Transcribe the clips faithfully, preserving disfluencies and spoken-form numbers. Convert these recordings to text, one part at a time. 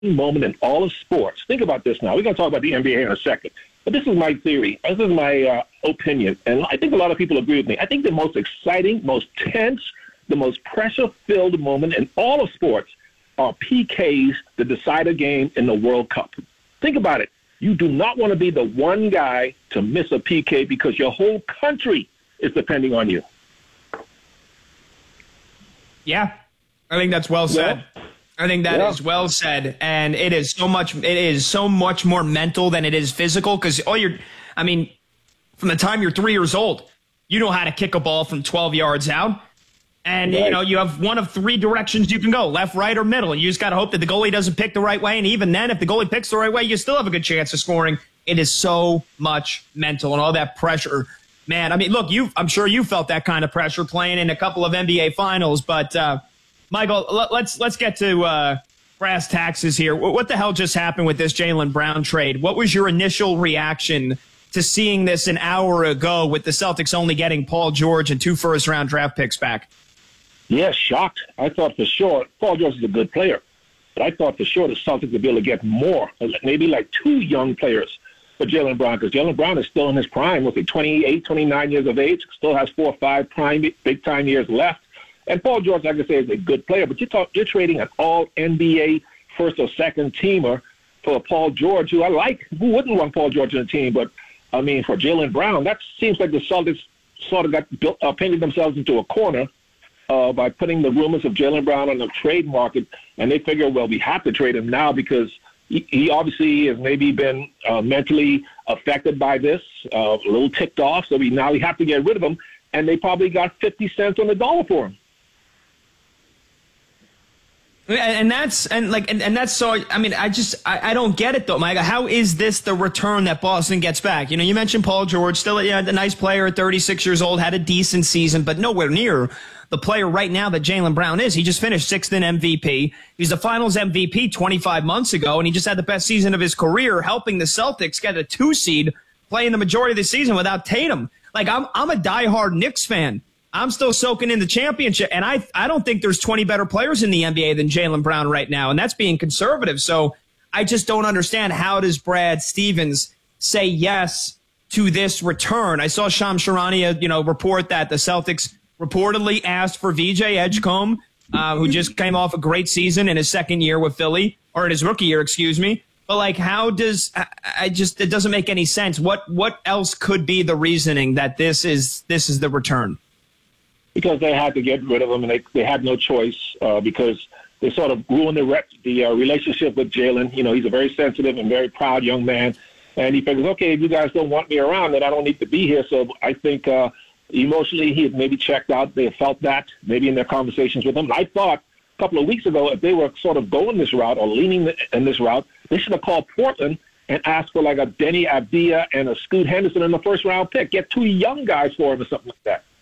moment in all of sports. Think about this now. We're going to talk about the N B A in a second. But this is my theory. This is my uh, opinion. And I think a lot of people agree with me. I think the most exciting, most tense, the most pressure-filled moment in all of sports are P Ks to decide a game in the World Cup. Think about it. You do not want to be the one guy to miss a P K because your whole country is depending on you. Yeah, I think that's well said. Yeah. I think that yeah. is well said, and it is so much. It is so much more mental than it is physical. Because all you're, I mean, from the time you're three years old, you know how to kick a ball from twelve yards out, and right. you know you have one of three directions you can go: left, right, or middle. And you just got to hope that the goalie doesn't pick the right way. And even then, if the goalie picks the right way, you still have a good chance of scoring. It is so much mental and all that pressure. Man, I mean, look, you. I'm sure you felt that kind of pressure playing in a couple of N B A finals, but. Uh, Michael, let's let's get to uh, brass taxes here. What the hell just happened with this Jaylen Brown trade? What was your initial reaction to seeing this an hour ago with the Celtics only getting Paul George and two first-round draft picks back? Yeah, shocked. I thought for sure Paul George is a good player, but I thought for sure the Celtics would be able to get more, maybe like two young players for Jaylen Brown, because Jaylen Brown is still in his prime, with twenty-eight, twenty-nine years of age, still has four or five prime big-time years left. And Paul George, like I say, is a good player, but you're, talk, you're trading an all-N B A first or second teamer for Paul George, who I like. Who wouldn't want Paul George on the team? But, I mean, for Jaylen Brown, that seems like the Celtics sort of got built, uh, painted themselves into a corner uh, by putting the rumors of Jaylen Brown on the trade market, and they figure, well, we have to trade him now because he, he obviously has maybe been uh, mentally affected by this, uh, a little ticked off, so we now we have to get rid of him, and they probably got fifty cents on the dollar for him. And that's and like and, and that's so I mean I just I, I don't get it though, Mike. How is this the return that Boston gets back? You know, you mentioned Paul George, still yeah, a nice player at thirty-six years old, had a decent season, but nowhere near the player right now that Jaylen Brown is. He just finished sixth in M V P. He's the Finals M V P twenty-five months ago, and he just had the best season of his career, helping the Celtics get a two seed, playing the majority of the season without Tatum. Like I'm I'm a diehard Knicks fan. I'm still soaking in the championship, and I I don't think there's twenty better players in the N B A than Jaylen Brown right now, and that's being conservative. So I just don't understand, how does Brad Stevens say yes to this return? I saw Shams Charania, you know, report that the Celtics reportedly asked for V J Edgecombe, uh, who just came off a great season in his second year with Philly, or in his rookie year, excuse me. But like, how does I, I just it doesn't make any sense. What what else could be the reasoning that this is this is the return? Because they had to get rid of him, and they they had no choice uh, because they sort of ruined the rep, the uh, relationship with Jaylen. You know, he's a very sensitive and very proud young man, and he figures, okay, if you guys don't want me around, then I don't need to be here. So I think uh, emotionally he had maybe checked out. They felt that maybe in their conversations with him. I thought a couple of weeks ago, if they were sort of going this route or leaning in this route, they should have called Portland and asked for like a Denny Abdia and a Scoot Henderson in the first round pick. Get two young guys for him or something like that.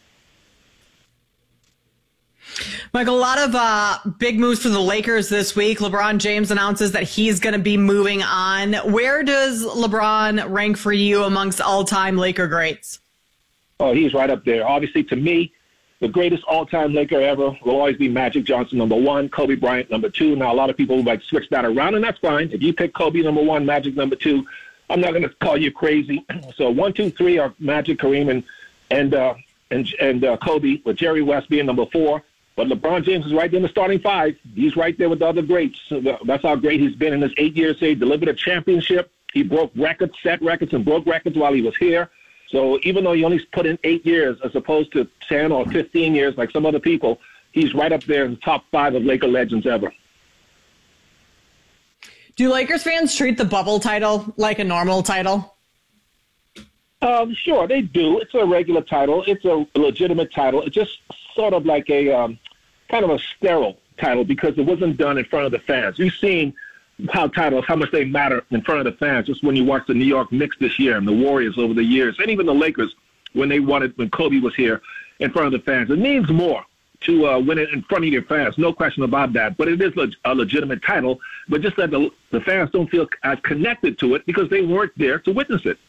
Michael, a lot of uh, big moves for the Lakers this week. LeBron James announces that he's going to be moving on. Where does LeBron rank for you amongst all-time Laker greats? Oh, he's right up there. Obviously, to me, the greatest all-time Laker ever will always be Magic Johnson, number one, Kobe Bryant, number two. Now, a lot of people like switch that around, and that's fine. If you pick Kobe number one, Magic number two, I'm not going to call you crazy. So one, two, three are Magic, Kareem, and and uh, and, and uh, Kobe, with Jerry West being number four. But LeBron James is right there in the starting five. He's right there with the other greats. So that's how great he's been in his eight years. He delivered a championship. He broke records, set records, and broke records while he was here. So even though he only put in eight years as opposed to ten or fifteen years like some other people, he's right up there in the top five of Laker legends ever. Do Lakers fans treat the bubble title like a normal title? Um, sure, they do. It's a regular title. It's a legitimate title. It's just sort of like a um, kind of a sterile title because it wasn't done in front of the fans. You've seen how titles, how much they matter in front of the fans just when you watch the New York Knicks this year and the Warriors over the years, and even the Lakers when they won it, when Kobe was here in front of the fans. It means more to uh, win it in front of your fans, no question about that. But it is a legitimate title, but just that the, the fans don't feel as connected to it because they weren't there to witness it.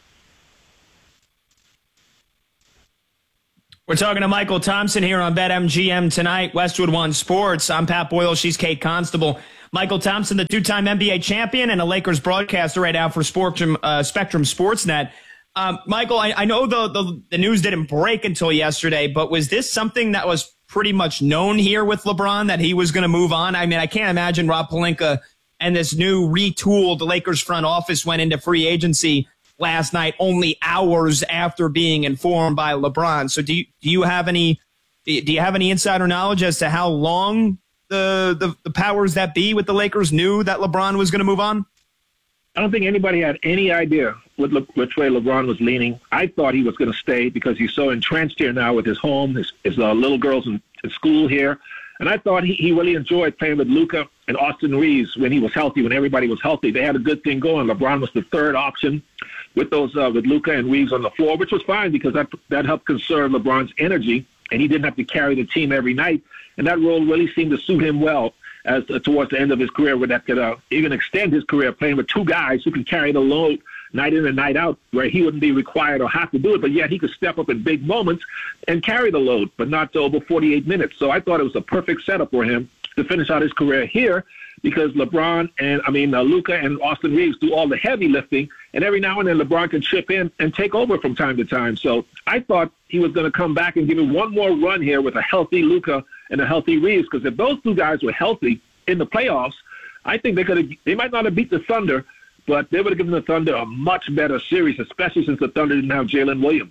We're talking to Michael Thompson here on BetMGM tonight, Westwood One Sports. I'm Pat Boyle. She's Kate Constable. Michael Thompson, the two-time N B A champion and a Lakers broadcaster right now for Spectrum, uh, Spectrum Sportsnet. Um, Michael, I, I know the, the the news didn't break until yesterday, but was this something that was pretty much known here with LeBron, that he was going to move on? I mean, I can't imagine Rob Pelinka and this new retooled Lakers front office went into free agency last night only hours after being informed by LeBron. So do you, do you have any do you have any insider knowledge as to how long the, the, the powers that be with the Lakers knew that LeBron was going to move on? I don't think anybody had any idea which, which way LeBron was leaning. I thought he was going to stay because he's so entrenched here now with his home, his, his uh, little girls in, in school here. And I thought he, he really enjoyed playing with Luka and Austin Reeves when he was healthy, when everybody was healthy. They had a good thing going. LeBron was the third option with those uh, with Luka and Reeves on the floor, which was fine because that that helped conserve LeBron's energy, and he didn't have to carry the team every night. And that role really seemed to suit him well as uh, towards the end of his career, where that could uh, even extend his career, playing with two guys who can carry the load night in and night out, where he wouldn't be required or have to do it, but yet he could step up in big moments and carry the load, but not over forty-eight minutes. So I thought it was a perfect setup for him to finish out his career here, because LeBron and, I mean, uh, Luka and Austin Reeves do all the heavy lifting, and every now and then LeBron can chip in and take over from time to time. So I thought he was going to come back and give him one more run here with a healthy Luka and a healthy Reeves, because if those two guys were healthy in the playoffs, I think they could have, they might not have beat the Thunder, but they would have given the Thunder a much better series, especially since the Thunder didn't have Jalen Williams.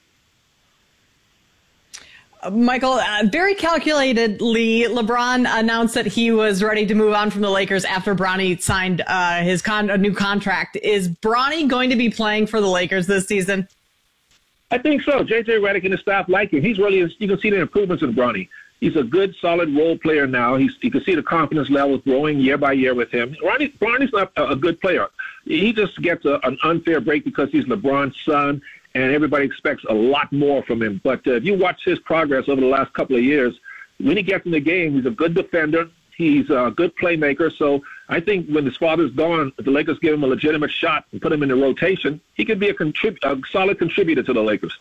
Michael, uh, very calculatedly, LeBron announced that he was ready to move on from the Lakers after Bronny signed uh, his con- a new contract. Is Bronny going to be playing for the Lakers this season? I think so. J J Redick and his staff like him. He's really, you can see the improvements in Bronny. He's a good, solid role player now. He's, you can see the confidence levels growing year by year with him. Ronnie, Bronny's not a, a good player. He just gets a, an unfair break because he's LeBron's son, and everybody expects a lot more from him. But uh, if you watch his progress over the last couple of years, when he gets in the game, he's a good defender. He's a good playmaker. So I think when his father's gone, if the Lakers give him a legitimate shot and put him in the rotation, he could be a, contrib- a solid contributor to the Lakers.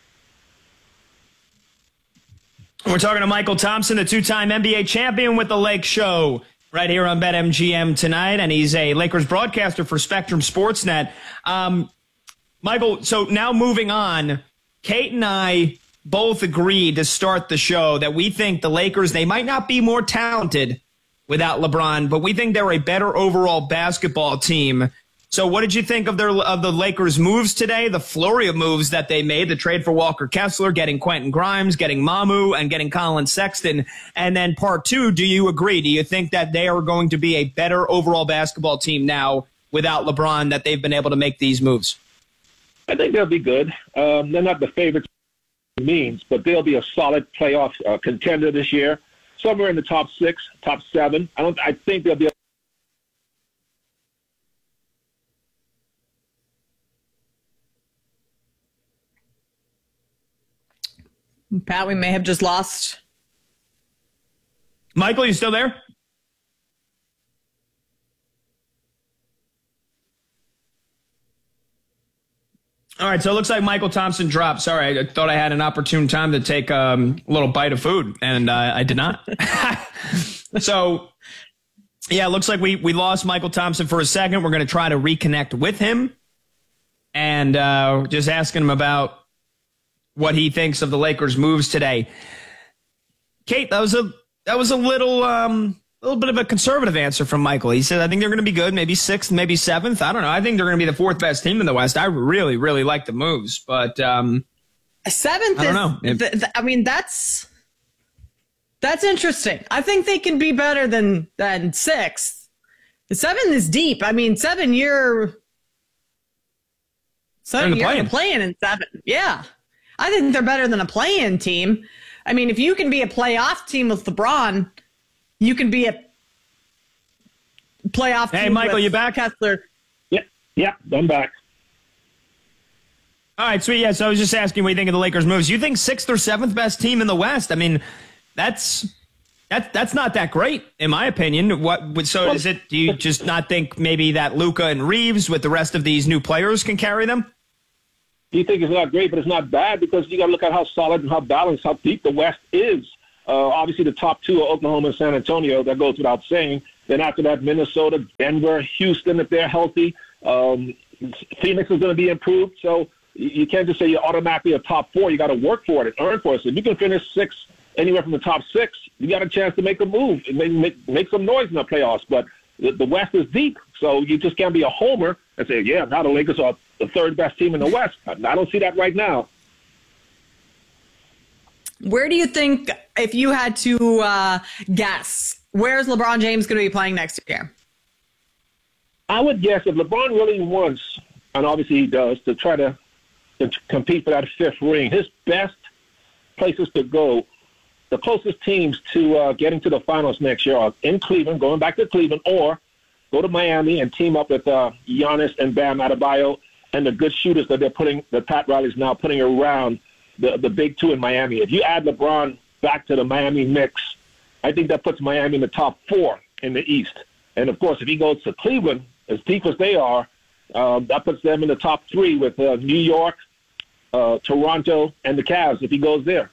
We're talking to Michael Thompson, the two-time N B A champion with the Lake Show, right here on BetMGM tonight, and he's a Lakers broadcaster for Spectrum Sportsnet. Um, Michael, so now moving on, Kate and I both agreed to start the show that we think the Lakers, they might not be more talented without LeBron, but we think they're a better overall basketball team. So what did you think of their of the Lakers' moves today, the flurry of moves that they made, the trade for Walker Kessler, getting Quentin Grimes, getting Mamu, and getting Colin Sexton? And then part two, do you agree? Do you think that they are going to be a better overall basketball team now without LeBron, that they've been able to make these moves? I think they'll be good. Um, they're not the favorites means, but they'll be a solid playoff uh, contender this year, somewhere in the top six, top seven. I don't. I think they'll be. Pat, we may have just lost. Michael, you still there? All right, so it looks like Michael Thompson dropped. Sorry, I thought I had an opportune time to take um, a little bite of food, and uh, I did not. So, yeah, it looks like we, we lost Michael Thompson for a second. We're going to try to reconnect with him and uh, just asking him about what he thinks of the Lakers' moves today. Kate, that was a that was a little um, little bit of a conservative answer from Michael. He said, I think they're going to be good, maybe sixth, maybe seventh. I don't know. I think they're going to be the fourth best team in the West. I really, really like the moves, but um, seventh. I don't is, know. If, th- th- I mean, that's that's interesting. I think they can be better than than sixth. The seven is deep. I mean, seven you're seven you're playing in seven. Yeah. I think they're better than a play-in team. I mean, if you can be a playoff team with LeBron, you can be a playoff hey, team Michael, with you back? Kessler. Yeah, yeah, I'm back. All right, sweet. Yeah, so I was just asking what you think of the Lakers' moves. You think sixth or seventh best team in the West? I mean, that's that, that's not that great, in my opinion. What? So is it, do you just not think maybe that Luka and Reeves with the rest of these new players can carry them? You think it's not great, but it's not bad because you got to look at how solid and how balanced, how deep the West is. Uh, obviously, the top two are Oklahoma and San Antonio. That goes without saying. Then after that, Minnesota, Denver, Houston, if they're healthy. Um, Phoenix is going to be improved. So you can't just say you're automatically a top four. You got to work for it and earn for it. So if you can finish six, anywhere from the top six, you got a chance to make a move and make, make, make some noise in the playoffs. But the, the West is deep, so you just can't be a homer and say, yeah, now the Lakers are the third best team in the West. I don't see that right now. Where do you think, if you had to uh, guess, where's LeBron James going to be playing next year? I would guess if LeBron really wants, and obviously he does, to try to, to compete for that fifth ring, his best places to go, the closest teams to uh, getting to the finals next year are in Cleveland, going back to Cleveland, or go to Miami and team up with uh, Giannis and Bam Adebayo and the good shooters that they're putting, that Pat Riley's now putting around the, the big two in Miami. If you add LeBron back to the Miami mix, I think that puts Miami in the top four in the East. And, of course, if he goes to Cleveland, as deep as they are, uh, that puts them in the top three with uh, New York, uh, Toronto, and the Cavs if he goes there.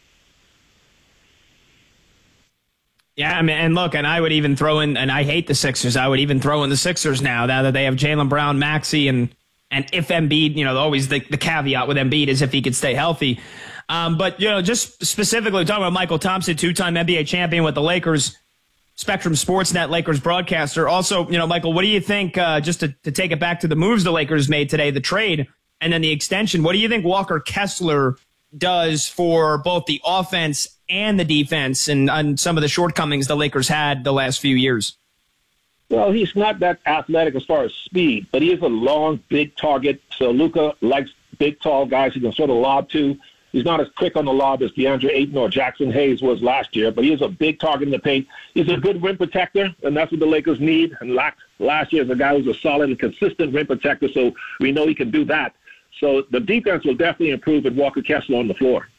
Yeah, I mean, and look, and I would even throw in, and I hate the Sixers, I would even throw in the Sixers now, now that they have Jaylen Brown, Maxey, and and if Embiid, you know, always the, the caveat with Embiid is if he could stay healthy. Um, but, you know, just specifically talking about Michael Thompson, two-time N B A champion with the Lakers, Spectrum Sportsnet Lakers broadcaster. Also, you know, Michael, what do you think, uh, just to, to take it back to the moves the Lakers made today, the trade and then the extension, what do you think Walker Kessler does for both the offense and the defense and, and some of the shortcomings the Lakers had the last few years? Well, he's not that athletic as far as speed, but he is a long, big target. So Luka likes big, tall guys he can sort of lob to. He's not as quick on the lob as DeAndre Ayton or Jackson Hayes was last year, but he is a big target in the paint. He's a good rim protector, and that's what the Lakers need. And lacked last year is a guy who's a solid and consistent rim protector, so we know he can do that. So the defense will definitely improve with Walker Kessler on the floor.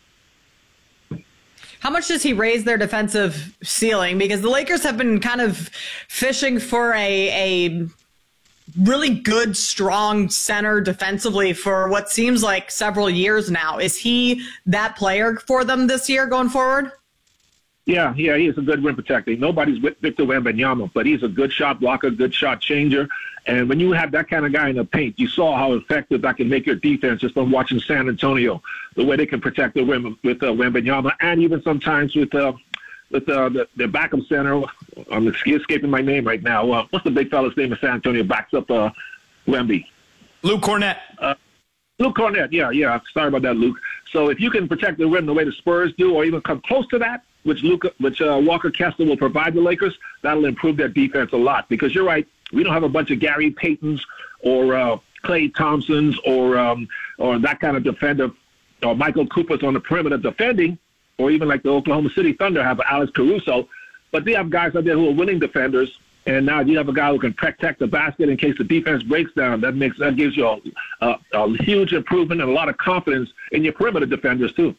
How much does he raise their defensive ceiling? Because the Lakers have been kind of fishing for a, a really good, strong center defensively for what seems like several years now. Is he that player for them this year going forward? Yeah, yeah, he is a good rim protector. Nobody's with Victor Wembanyama, but he's a good shot blocker, good shot changer. And when you have that kind of guy in the paint, you saw how effective that can make your defense just from watching San Antonio, the way they can protect the rim with uh, Wembanyama, and even sometimes with uh, with uh, the, the backup center. I'm escaping my name right now. Uh, what's the big fella's name in San Antonio backs up uh, Wemby? Luke Cornett. Uh, Luke Cornett, yeah, yeah. Sorry about that, Luke. So if you can protect the rim the way the Spurs do, or even come close to that, which Luke, which uh, Walker Kessler will provide the Lakers, that'll improve their defense a lot. Because you're right, we don't have a bunch of Gary Paytons or uh, Klay Thompsons or um, or that kind of defender, or Michael Cooper's on the perimeter defending, or even like the Oklahoma City Thunder have Alex Caruso. But they have guys out there who are winning defenders, and now you have a guy who can protect the basket in case the defense breaks down. That makes that gives you a, a, a huge improvement and a lot of confidence in your perimeter defenders too.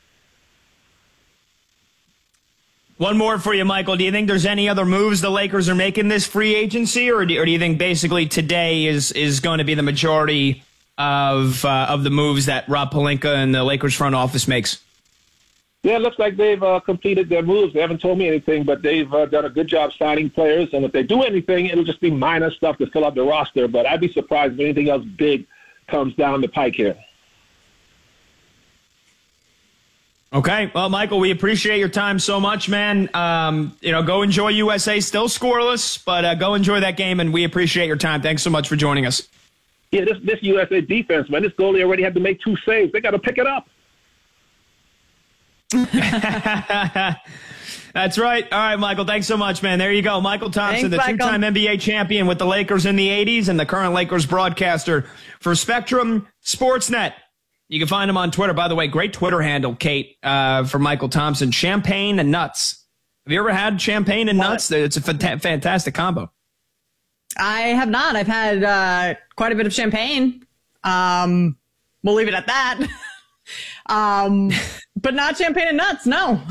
One more for you, Michael. Do you think there's any other moves the Lakers are making this free agency, or do, or do you think basically today is is going to be the majority of uh, of the moves that Rob Pelinka and the Lakers front office makes? Yeah, it looks like they've uh, completed their moves. They haven't told me anything, but they've uh, done a good job signing players. And if they do anything, it'll just be minor stuff to fill up the roster. But I'd be surprised if anything else big comes down the pike here. Okay. Well, Michael, we appreciate your time so much, man. Um, you know, go enjoy U S A. Still scoreless, but uh, go enjoy that game, and we appreciate your time. Thanks so much for joining us. Yeah, this, this U S A defense, man, this goalie already had to make two saves. They got to pick it up. That's right. All right, Michael, thanks so much, man. There you go. Michael Thompson, Thanks, the Michael. two-time N B A champion with the Lakers in the eighties and the current Lakers broadcaster for Spectrum Sportsnet. You can find him on Twitter. By the way, great Twitter handle, Kate, uh, for Michael Thompson, Champagne and Nuts. Have you ever had champagne and nuts? It's a fant- fantastic combo. I have not. I've had uh, quite a bit of champagne. Um, we'll leave it at that. um, but not champagne and nuts, no.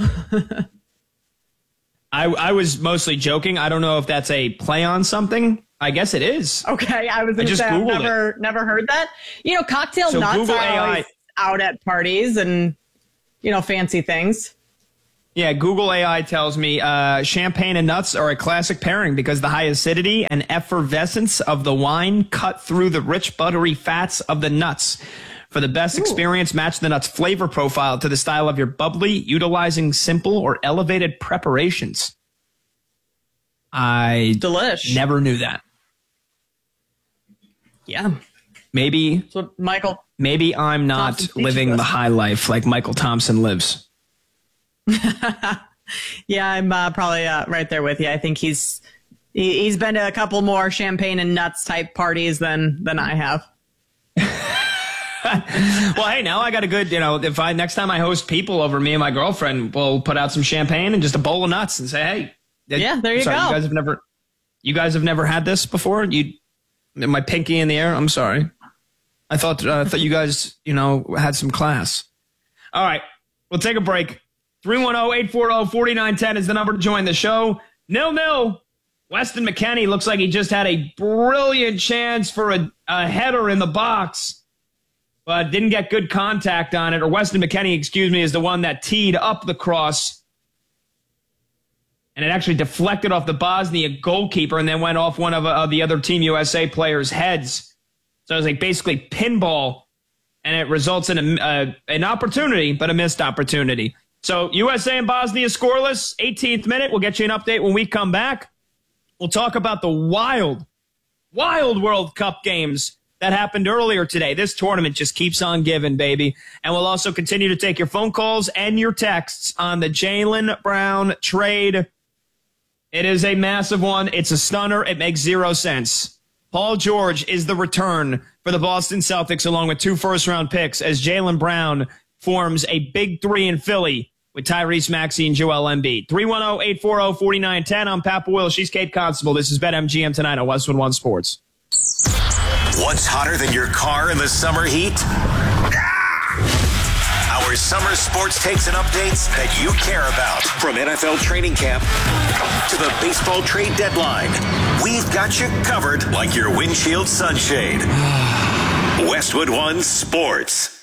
I, I was mostly joking. I don't know if that's a play on something. I guess it is. Okay, I was going to say I've never, never heard that. You know, cocktail so nuts Google are A I. always out at parties and, you know, fancy things. Yeah, Google A I tells me uh, champagne and nuts are a classic pairing because the high acidity and effervescence of the wine cut through the rich, buttery fats of the nuts. For the best Ooh. experience, match the nuts' flavor profile to the style of your bubbly, utilizing simple or elevated preparations. I Delish. never knew that. Yeah. Maybe, so Michael. Maybe I'm not living the high life like Michael Thompson lives. Yeah, I'm uh, probably uh, right there with you. I think he's he, he's been to a couple more champagne and nuts type parties than than I have. Well, hey, now I got a good, you know, if I next time I host people over, me and my girlfriend will put out some champagne and just a bowl of nuts and say, hey, yeah, there you sorry, go. You guys have never, you guys have never had this before. You, my pinky in the air. I'm sorry. I thought uh, I thought you guys, you know, had some class. All right, we'll take a break. three one zero, eight four zero, four nine one zero is the number to join the show. Nil nil. Weston McKennie looks like he just had a brilliant chance for a, a header in the box, but didn't get good contact on it. Or Weston McKennie, excuse me, is the one that teed up the cross. And it actually deflected off the Bosnia goalkeeper and then went off one of uh, the other Team U S A players' heads. So it was like basically pinball, and it results in a, uh, an opportunity, but a missed opportunity. So U S A and Bosnia scoreless, eighteenth minute. We'll get you an update when we come back. We'll talk about the wild, wild World Cup games that happened earlier today. This tournament just keeps on giving, baby. And we'll also continue to take your phone calls and your texts on the Jaylen Brown trade. It is a massive one. It's a stunner. It makes zero sense. Paul George is the return for the Boston Celtics along with two first-round picks as Jaylen Brown forms a big three in Philly with Tyrese Maxey and Joel Embiid. three one zero, eight four zero, four nine one zero. I'm Papa Will. She's Kate Constable. This is BetMGM tonight on Westwood One Sports. What's hotter than your car in the summer heat? Our summer sports takes and updates that you care about. From N F L training camp to the baseball trade deadline, we've got you covered like your windshield sunshade. Westwood One Sports.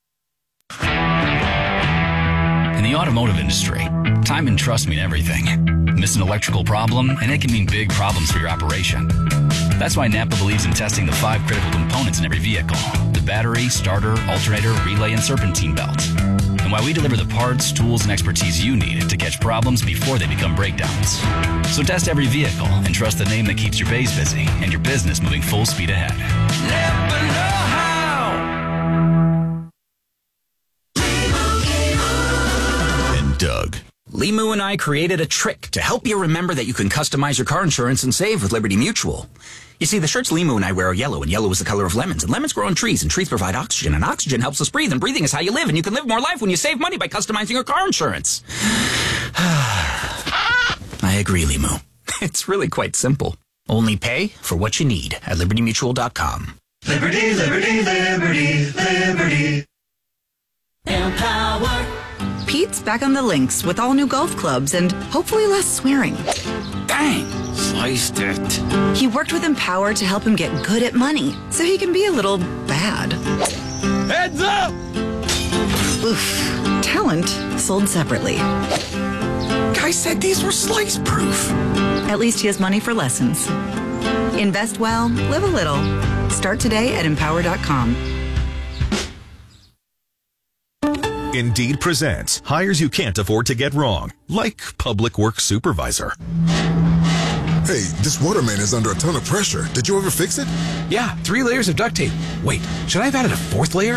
In the automotive industry, time and trust mean everything. Miss an electrical problem, and it can mean big problems for your operation. That's why Napa believes in testing the five critical components in every vehicle: the battery, starter, alternator, relay, and serpentine belt. And why we deliver the parts, tools, and expertise you need to catch problems before they become breakdowns. So test every vehicle and trust the name that keeps your bays busy and your business moving full speed ahead. Napa know-how. And Doug. Limu and I created a trick to help you remember that you can customize your car insurance and save with Liberty Mutual. You see, the shirts Limu and I wear are yellow, and yellow is the color of lemons, and lemons grow on trees, and trees provide oxygen, and oxygen helps us breathe, and breathing is how you live, and you can live more life when you save money by customizing your car insurance. I agree, Limu. It's really quite simple. Only pay for what you need at liberty mutual dot com. Liberty, liberty, liberty, liberty. Empower. Pete's back on the links with all new golf clubs and hopefully less swearing. Dang, sliced it. He worked with Empower to help him get good at money so he can be a little bad. Heads up! Oof. Talent sold separately. Guy said these were slice proof. At least he has money for lessons. Invest well, live a little. Start today at empower dot com. Indeed presents hires you can't afford to get wrong, like public works supervisor. Hey, this water main is under a ton of pressure. Did you ever fix it? Yeah, three layers of duct tape. Wait, should I have added a fourth layer?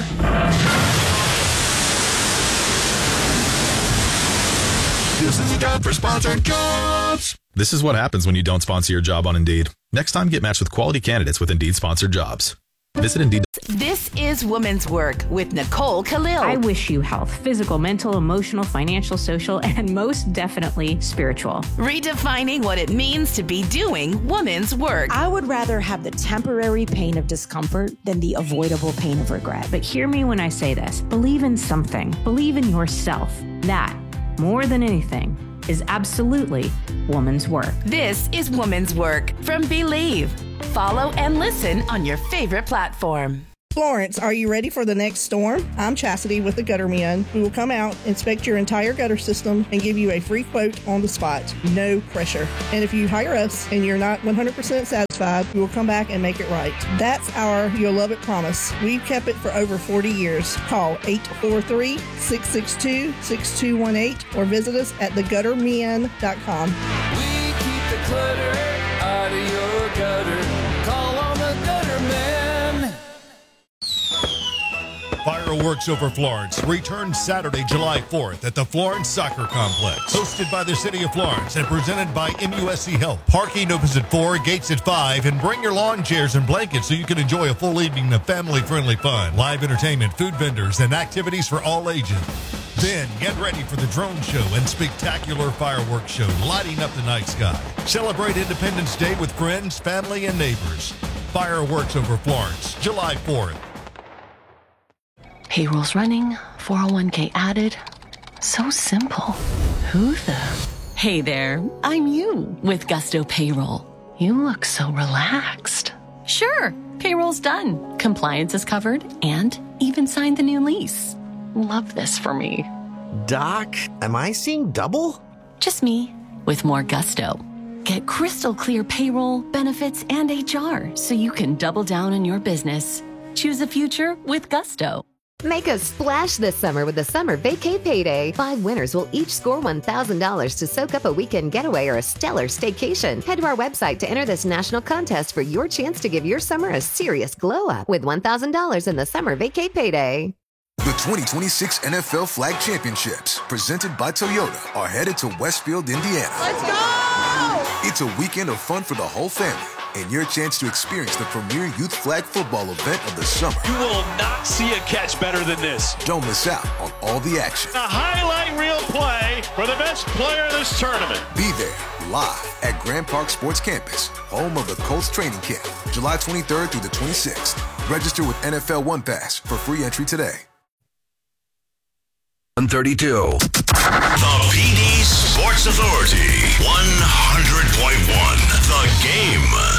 This is a job for sponsored jobs. This is what happens when you don't sponsor your job on Indeed. Next time, get matched with quality candidates with Indeed sponsored jobs. Visit Indeed. This is Women's Work with Nicole Khalil. I wish you health, physical, mental, emotional, financial, social, and most definitely spiritual. Redefining what it means to be doing women's work. I would rather have the temporary pain of discomfort than the avoidable pain of regret. But hear me when I say this. Believe in something. Believe in yourself. That, more than anything, is absolutely woman's work. This is Woman's Work from Believe. Follow and listen on your favorite platform. Florence, are you ready for the next storm? I'm Chastity with the Gutter Men. We will come out, inspect your entire gutter system, and give you a free quote on the spot. No pressure. And if you hire us and you're not one hundred percent satisfied, we will come back and make it right. That's our You'll Love It promise. We've kept it for over forty years. Call eight four three, six six two, six two one eight or visit us at the gutter men dot com. We keep the clutter out of your gutter. Call on the Gutter Men. Fireworks Over Florence returns Saturday, July fourth at the Florence Soccer Complex. Hosted by the City of Florence and presented by M U S C Health. Parking opens at four, gates at five, and bring your lawn chairs and blankets so you can enjoy a full evening of family-friendly fun. Live entertainment, food vendors, and activities for all ages. Then get ready for the drone show and spectacular fireworks show lighting up the night sky. Celebrate Independence Day with friends, family, and neighbors. Fireworks Over Florence, July fourth. Payroll's running, four oh one k added. So simple. Who the? Hey there, I'm you with Gusto Payroll. You look so relaxed. Sure, payroll's done. Compliance is covered and even signed the new lease. Love this for me. Doc, am I seeing double? Just me with more Gusto. Get crystal clear payroll, benefits, and H R so you can double down on your business. Choose a future with Gusto. Make a splash this summer with the Summer Vacay Payday. Five winners will each score one thousand dollars to soak up a weekend getaway or a stellar staycation. Head to our website to enter this national contest for your chance to give your summer a serious glow up with one thousand dollars in the Summer Vacay Payday. The twenty twenty-six N F L Flag Championships, presented by Toyota, are headed to Westfield, Indiana. Let's go! It's a weekend of fun for the whole family and your chance to experience the premier youth flag football event of the summer. You will not see a catch better than this. Don't miss out on all the action. A highlight reel play for the best player of this tournament. Be there live at Grand Park Sports Campus, home of the Colts training camp, July twenty-third through the twenty-sixth. Register with N F L One Pass for free entry today. one thirty-two. The P D Sports Authority. one hundred point one. The Game.